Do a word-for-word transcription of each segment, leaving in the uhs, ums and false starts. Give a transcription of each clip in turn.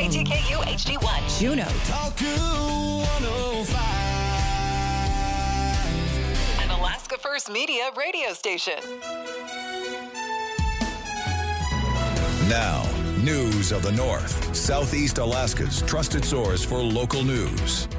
K T K U H D one. Juneau. Taku one oh five. An Alaska First Media radio station. Now, news of the North, Southeast Alaska's trusted source for local news.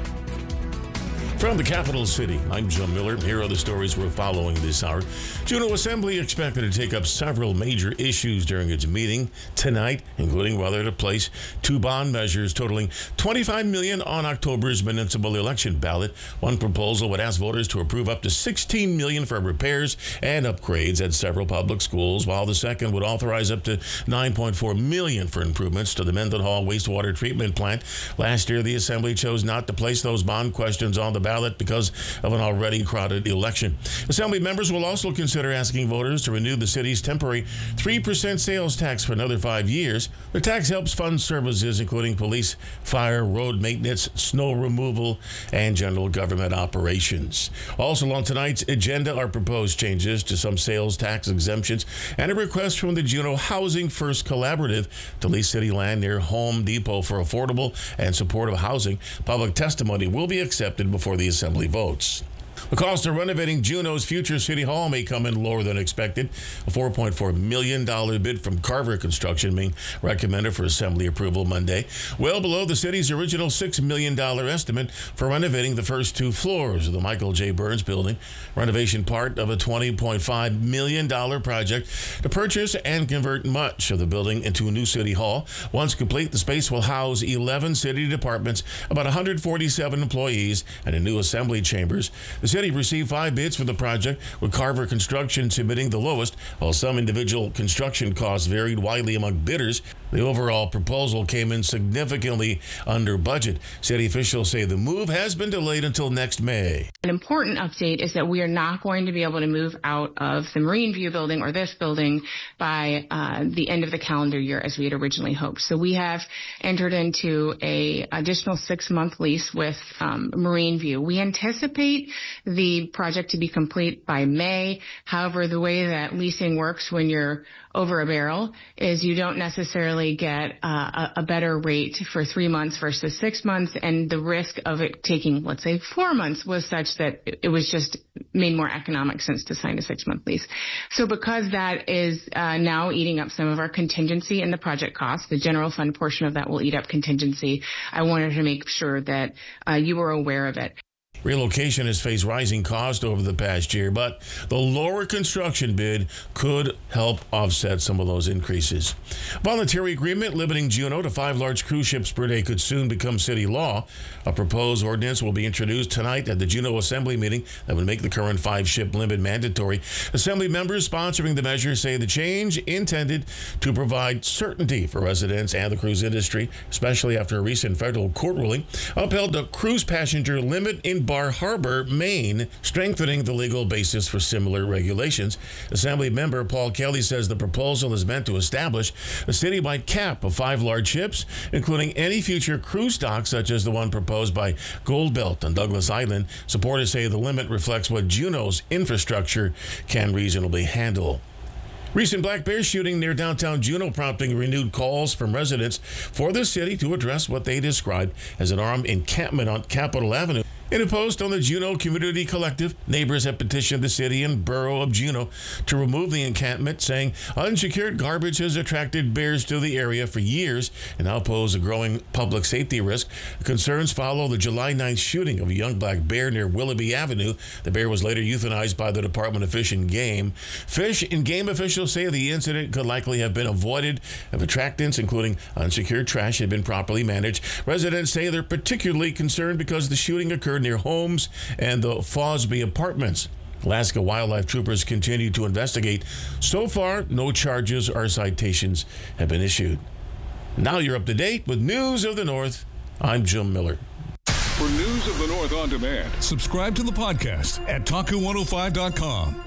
From the capital city, I'm Jim Miller. Here are the stories we're following this hour. Juneau Assembly expected to take up several major issues during its meeting tonight, including whether to place two bond measures totaling twenty-five million dollars on October's municipal election ballot. One proposal would ask voters to approve up to sixteen million dollars for repairs and upgrades at several public schools, while the second would authorize up to nine point four million dollars for improvements to the Mendenhall wastewater treatment plant. Last year, the Assembly chose not to place those bond questions on the ballot because of an already crowded election. Assembly members will also consider asking voters to renew the city's temporary three percent sales tax for another five years. The tax helps fund services including police, fire, road maintenance, snow removal, and general government operations. Also on tonight's agenda are proposed changes to some sales tax exemptions and a request from the Juneau Housing First Collaborative to lease city land near Home Depot for affordable and supportive housing. Public testimony will be accepted before the Assembly votes. The cost of renovating Juneau's future City Hall may come in lower than expected. A four point four million dollars bid from Carver Construction being recommended for Assembly approval Monday, well below the city's original six million dollars estimate for renovating the first two floors of the Michael J. Burns Building. Renovation part of a twenty point five million dollars project to purchase and convert much of the building into a new City Hall. Once complete, the space will house eleven city departments, about one hundred forty-seven employees, and a new Assembly chambers. The city received five bids for the project, with Carver Construction submitting the lowest. While some individual construction costs varied widely among bidders, the overall proposal came in significantly under budget. City officials say the move has been delayed until next May. An important update is that we are not going to be able to move out of the Marine View building or this building by uh, the end of the calendar year as we had originally hoped. So we have entered into a additional six-month lease with um, Marine View. We anticipate the project to be complete by May. However, the way that leasing works when you're over a barrel is you don't necessarily get uh, a, a better rate for three months versus six months. And the risk of it taking, let's say, four months was such that it was just made more economic sense to sign a six-month lease. So because that is uh, now eating up some of our contingency in the project costs, the general fund portion of that will eat up contingency. I wanted to make sure that uh, you were aware of it. Relocation has faced rising costs over the past year, but the lower construction bid could help offset some of those increases. Voluntary agreement limiting Juneau to five large cruise ships per day could soon become city law. A proposed ordinance will be introduced tonight at the Juneau Assembly meeting that would make the current five-ship limit mandatory. Assembly members sponsoring the measure say the change intended to provide certainty for residents and the cruise industry, especially after a recent federal court ruling upheld the cruise passenger limit in Bar Harbor, Maine, strengthening the legal basis for similar regulations. Assembly member Paul Kelly says the proposal is meant to establish a citywide cap of five large ships, including any future cruise docks such as the one proposed by Goldbelt on Douglas Island. Supporters say the limit reflects what Juneau's infrastructure can reasonably handle. Recent black bear shooting near downtown Juneau prompting renewed calls from residents for the city to address what they described as an armed encampment on Capitol Avenue. In a post on the Juneau Community Collective, neighbors have petitioned the city and borough of Juneau to remove the encampment, saying unsecured garbage has attracted bears to the area for years and now pose a growing public safety risk. The concerns follow the July ninth shooting of a young black bear near Willoughby Avenue. The bear was later euthanized by the Department of Fish and Game. Fish and Game officials say the incident could likely have been avoided if attractants, including unsecured trash, had been properly managed. Residents say they're particularly concerned because the shooting occurred near homes and the Fosby apartments. Alaska wildlife troopers continue to investigate. So far, no charges or citations have been issued. Now you're up to date with News of the North. I'm Jim Miller. For News of the North on demand, subscribe to the podcast at taku one oh five dot com.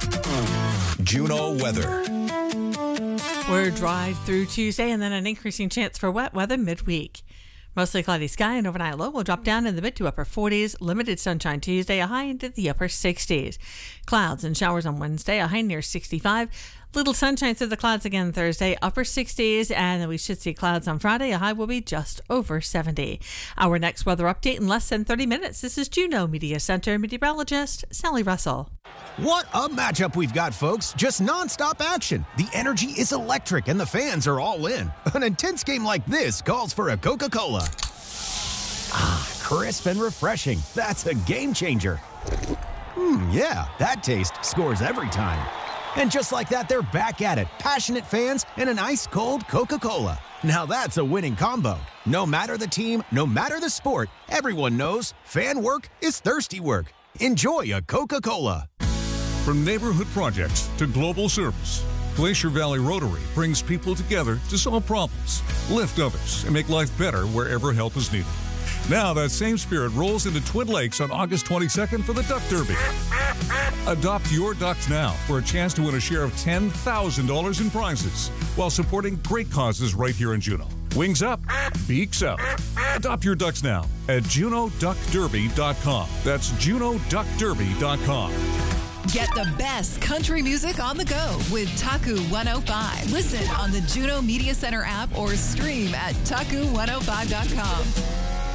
Juneau weather. We're dry through Tuesday and then an increasing chance for wet weather midweek. Mostly cloudy sky and overnight low will drop down in the mid to upper forties. Limited sunshine Tuesday, a high into the upper sixties. Clouds and showers on Wednesday, a high near sixty-five. Little sunshine through the clouds again Thursday, upper sixties, and then we should see clouds on Friday. A high will be just over seventy. Our next weather update in less than thirty minutes. This is Juneau Media Center meteorologist Sally Russell. What a matchup we've got, folks. Just nonstop action. The energy is electric and the fans are all in. An intense game like this calls for a Coca-Cola. Ah, crisp and refreshing. That's a game changer. Hmm, yeah, that taste scores every time. And just like that, they're back at it. Passionate fans and an ice-cold Coca-Cola. Now that's a winning combo. No matter the team, no matter the sport, everyone knows fan work is thirsty work. Enjoy a Coca-Cola. From neighborhood projects to global service, Glacier Valley Rotary brings people together to solve problems, lift others, and make life better wherever help is needed. Now that same spirit rolls into Twin Lakes on August twenty-second for the Duck Derby. Adopt your ducks now for a chance to win a share of ten thousand dollars in prizes while supporting great causes right here in Juneau. Wings up, beaks out. Adopt your ducks now at Juneau Duck Derby dot com. That's Juneau Duck Derby dot com. Get the best country music on the go with Taku one oh five. Listen on the Juneau Media Center app or stream at Taku one oh five dot com.